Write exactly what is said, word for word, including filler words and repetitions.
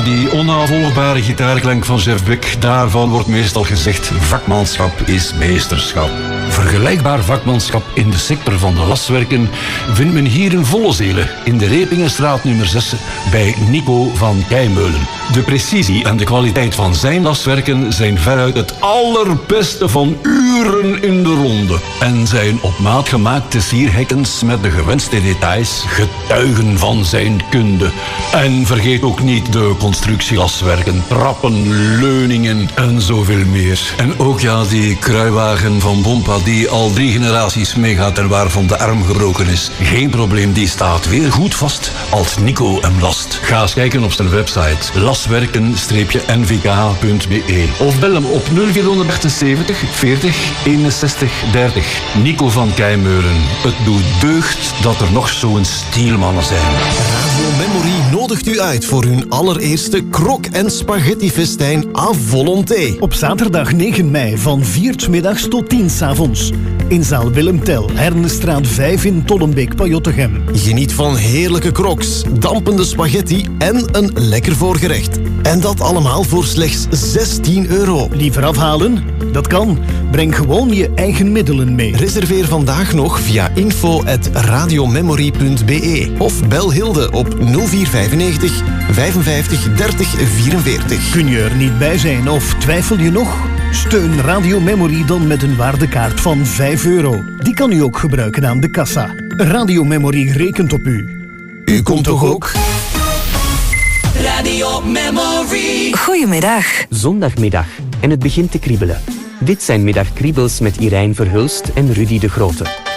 die onnavolgbare gitaarklank van Jeff Beck, daarvan wordt meestal gezegd: vakmanschap is meesterschap. Vergelijkbaar vakmanschap in de sector van de laswerken vindt men hier in Vollezelen, in de Repingenstraat nummer zes, bij Nico van Keimeulen. De precisie en de kwaliteit van zijn laswerken zijn veruit het allerbeste van uren in de ronde. En zijn op maat gemaakte sierhekkens met de gewenste details getuigen van zijn kunde. En vergeet ook niet de constructielaswerken, trappen, leuningen en zoveel meer. En ook ja, die kruiwagen van Bompa die al drie generaties meegaat en waarvan de arm gebroken is. Geen probleem, die staat weer goed vast als Nico hem last. Ga eens kijken op zijn website laswerken N V K punt B E of bel hem op nul vierhonderdachtenzeventig veertig eenenzestig dertig. Nico van Keimeulen. Het doet deugd dat er nog zo'n stielmannen zijn. Radio Memory nodigt u uit voor hun allereerste krok- en spaghettifestijn à volonté. Op zaterdag negen mei van vier 's middags tot tien 's avonds. In zaal Willem Tell, Hernestraat vijf in Tollenbeek-Pajottegem. Geniet van heerlijke crocs, dampende spaghetti en een lekker voorgerecht. En dat allemaal voor slechts zestien euro. Liever afhalen? Dat kan. Breng gewoon je eigen middelen mee. Reserveer vandaag nog via info at radiomemory punt b e of bel Hilde op nul vier vijfennegentig vijfenvijftig dertig vierenveertig. Kun je er niet bij zijn of twijfel je nog? Steun Radio Memory dan met een waardekaart van vijf euro. Die kan u ook gebruiken aan de kassa. Radio Memory rekent op u. U komt toch ook? Radio Memory. Goedemiddag. Zondagmiddag en het begint te kriebelen. Dit zijn Middagkriebels met Irijn Verhulst en Rudy de Grote.